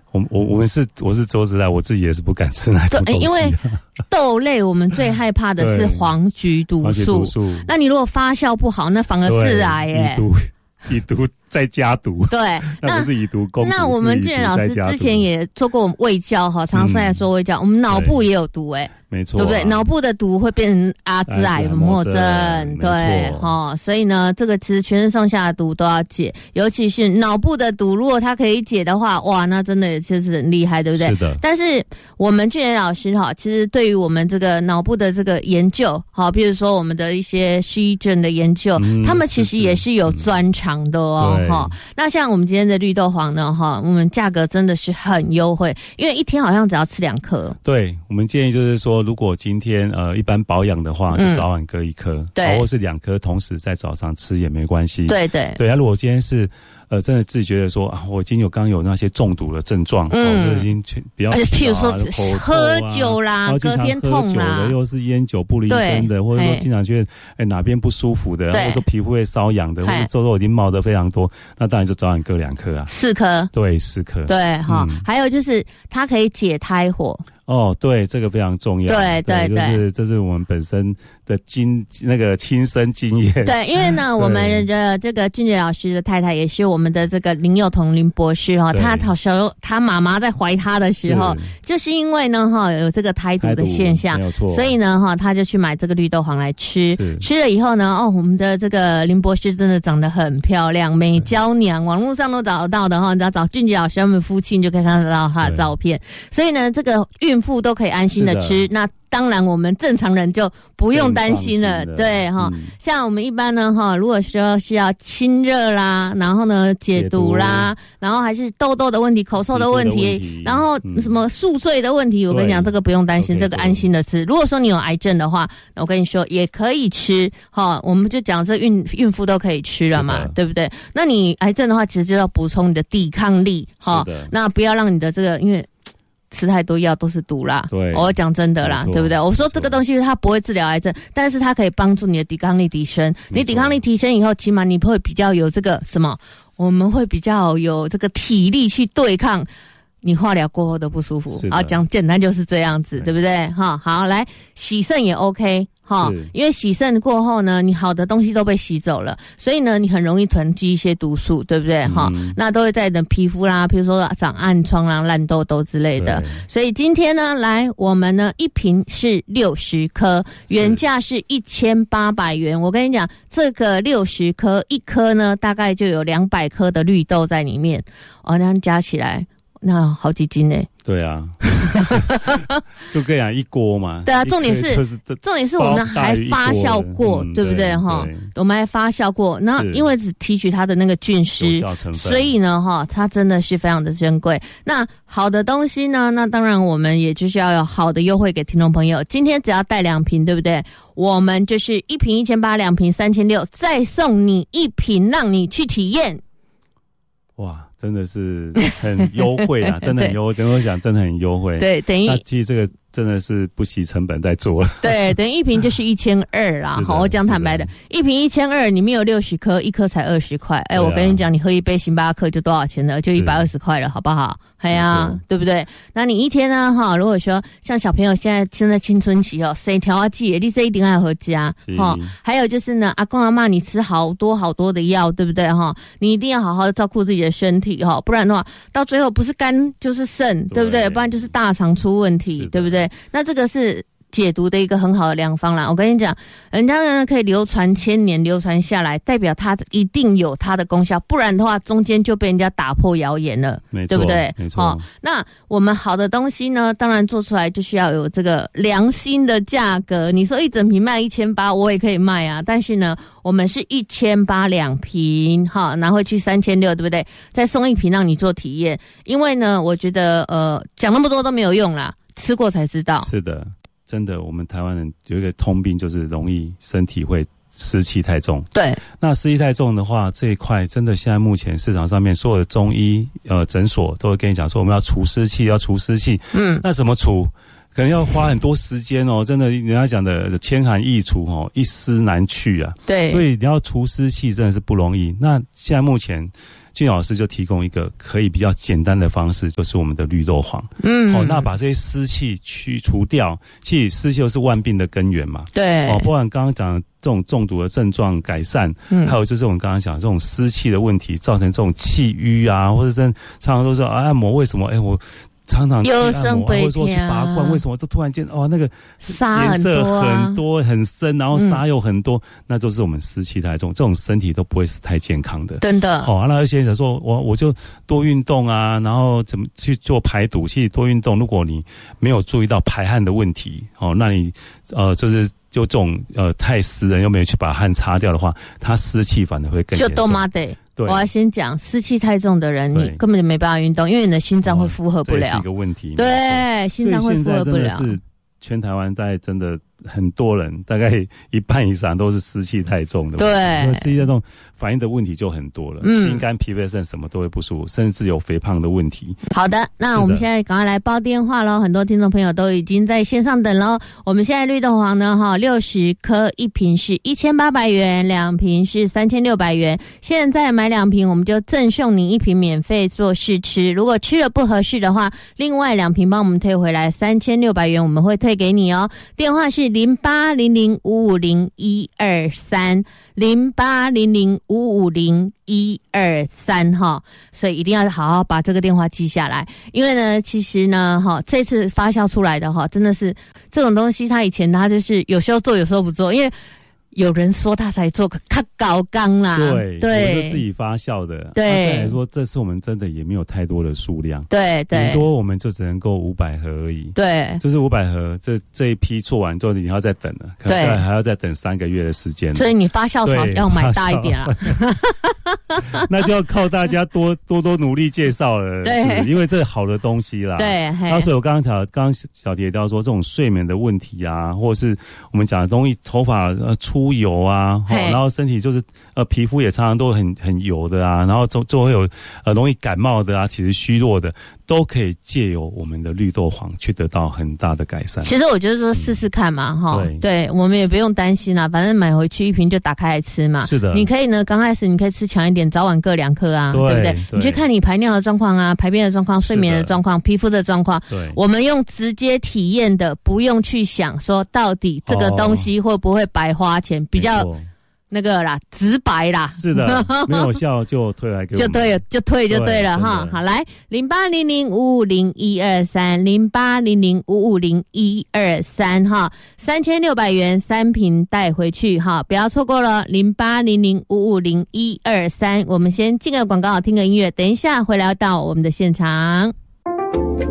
我是说实在，我自己也是不敢吃那种东西。 因为豆类我们最害怕的是黄菊毒素，那你如果发酵不好，那反而致癌耶。 以毒再加毒， 对， 那不是以毒攻毒。 那我们俊仁老师之前也做过卫教哈，常常在做卫教，我们脑部也有毒没错， 对不对？脑部的毒会变成阿兹海默症，对所以呢，这个其实全身上下的毒都要解，尤其是脑部的毒，如果它可以解的话，哇，那真的也就是很厉害，对不对？ 是的。 但是我们俊仁老师其实对于我们这个脑部的这个研究，比如说我们的一些失忆症的研究，他们其实也是有专长的那像我们今天的绿豆黄呢，我们价格真的是很优惠，因为一天好像只要吃2颗。对， 我们建议就是说，如果今天一般保养的话，就早晚各1颗，或是2颗同时在早上吃也没关系。对，如果今天是真的自己觉得说我已经刚有那些中毒的症状，就已经比较譬如说喝酒啦，隔天痛啦， 又是烟酒不离身的，或者说经常觉得哪边不舒服的，或者说皮肤会瘙痒的，或者痘痘已经冒得非常多，那当然就早晚各2颗啊，4颗，对，4颗，对还有就是它可以解胎火。对，这个非常重要。对，就是这是我们本身的那个亲身经验。对，因为呢，我们的这个俊杰老师的太太也是我们的这个林幼彤林博士她小时候她妈妈在怀她的时候，就是因为呢有这个胎毒的现象，没有错，所以呢她就去买这个绿豆黄来吃，吃了以后呢我们的这个林博士真的长得很漂亮，美娇娘，网络上都找得到的你只要找俊杰老师他们夫妻，你就可以看得到她的照片。所以呢，这个孕妇都可以安心的吃，那当然我们正常人就不用担心了，对像我们一般呢如果说是要清热啦，然后呢解毒啦，然后还是痘痘的问题、口臭的问题，然后什么宿醉的问题，我跟你讲这个不用担心，这个安心的吃。如果说你有癌症的话，我跟你说也可以吃我们就讲这孕妇都可以吃了嘛，对不对？那你癌症的话，其实就要补充你的抵抗力那不要让你的这个因为吃太多药都是毒啦，对，我讲真的啦，对不对？我说这个东西它不会治疗癌症，但是它可以帮助你的抵抗力提升。你抵抗力提升以后，起码你会比较有这个什么？我们会比较有这个体力去对抗你化疗过后的不舒服。讲简单就是这样子，对不对？好，来洗肾也 OK。因为洗肾过后呢，你好的东西都被洗走了，所以呢，你很容易囤积一些毒素，对不对？那都会在你的皮肤啦，比如说长暗疮啦、烂痘痘之类的。所以今天呢，来我们呢一瓶是60颗，原价是1800元。我跟你讲，这个60颗，一颗呢大概就有200颗的绿豆在里面那加起来那好几斤欸。对啊，就这样一锅嘛。对啊，重点是我们还发酵过，对不对我们还发酵过，那因为只提取它的那个菌丝，所以呢它真的是非常的珍贵。那好的东西呢，那当然我们也就是要有好的优惠给听众朋友。今天只要带2瓶，对不对？我们就是1瓶1800，2瓶3600，再送你1瓶让你去体验。哇，真的是很优惠啊，真的很优惠，真的讲真的很优惠。对，等于那其实这个真的是不惜成本在做了。对，等于1瓶就是1200啦。好，我讲坦白的，1瓶1200，里面有60颗，一颗才20块。我跟你讲，你喝一杯星巴克就多少钱了？就120块了，好不好？对不对？那你一天呢如果说像小朋友现在青春期谁调啊剂，你这一定要回家还有就是呢，阿公阿嬷你吃好多好多的药，对不对你一定要好好的照顾自己的身体不然的话，到最后不是肝就是肾，对不对？不然就是大肠出问题，对不对？那这个是解毒的一个很好的良方啦。我跟你讲，人家呢可以流传千年，流传下来，代表它一定有它的功效，不然的话中间就被人家打破谣言了，对不对？没错。那我们好的东西呢，当然做出来就需要有这个良心的价格。你说一整瓶卖1800，我也可以卖啊，但是呢，我们是1800，2瓶拿回去3600，对不对？再送1瓶让你做体验。因为呢，我觉得讲那么多都没有用啦，吃过才知道。是的。真的，我们台湾人有一个通病，就是容易身体会湿气太重。对，那湿气太重的话，这一块真的现在目前市场上面所有的中医诊所都会跟你讲说，我们要除湿气，要除湿气。那怎么除？可能要花很多时间真的，人家讲的千寒易除一湿难去啊。对，所以你要除湿气真的是不容易。那现在目前俊老师就提供一个可以比较简单的方式，就是我们的绿豆黄。那把这些湿气去除掉，其实湿气又是万病的根源嘛。 对， 包含刚刚讲的这种中毒的症状改善，还有就是我们刚刚讲的这种湿气的问题，造成这种气郁啊，或者常常都说按摩为什么我常常去按摩，或者说去拔罐，为什么都突然间那个颜色很多很深，然后沙又很多，那就是我们湿气太重，这种身体都不会是太健康的。 真的。 那有些人说我就多运动啊，然后怎么去做排毒？其实多运动，如果你没有注意到排汗的问题，那你就是就这种太湿人又没有去把汗擦掉的话，它湿气反而会更严重。 就多妈的。我要先讲，湿气太重的人，你根本就没办法运动，因为你的心脏会负荷不了。 这是一个问题。 对，心脏会负荷不了。 所以现在真的是全台湾大概真的很多人，大概一半以上都是湿气太重的。 对， 因为湿气太重反映的问题就很多了，心肝脾肺肾什么都会不舒服，甚至有肥胖的问题。 好的，那我们现在赶快来报电话咯，很多听众朋友都已经在线上等咯。我们现在绿豆黄呢60颗一瓶是1800元，2瓶是3600元，现在买2瓶我们就赠送你1瓶免费做试吃，如果吃了不合适的话，另外2瓶帮我们退回来3600元，我们会退给你哦。电话是0800550123 0800550123哈，所以一定要好好把这个电话记下来，因为呢，其实呢，这次发酵出来的真的是这种东西，它以前它就是有时候做，有时候不做，因为有人说他才做个较高纲啦， 对，我就自己发酵的。 对， 再来说，这次我们真的也没有太多的数量， 对， 顶多我们就只能够500盒而已。 对， 就是500盒，这一批做完之后，你要再等了，可能还要再等3个月的时间。 所以你发酵槽要买大一点啊， 那就要靠大家多努力介绍了。 对， 因为这好的东西啦。 对， 然后所以我刚刚小蝶提到说，这种睡眠的问题啊，或者是我们讲的容易头发出油啊，然后身体就是皮肤也常常都很油的啊，然后就会有容易感冒的啊，其实虚弱的都可以借由我们的绿豆黄去得到很大的改善。 其实我觉得说试试看嘛，对，我们也不用担心啦，反正买回去1瓶就打开来吃嘛。 是的， 你可以呢，刚开始你可以吃强一点，早晚各2颗啊，对不对？你去看你排尿的状况啊，排便的状况，睡眠的状况，皮肤的状况。 对， 我们用直接体验的，不用去想说到底这个东西会不会白花钱，比较那个啦，直白啦。 是的，没有效就退来给我们， 就退就对了哈。好，来0800550123 0800550123哈，3600元3瓶带回去哈，不要错过了0800550123。我们先进个广告，听个音乐，等一下回来到我们的现场。